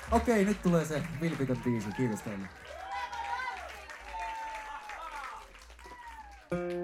Okei, nyt tulee se vilpitön biisi. Kiitos teille.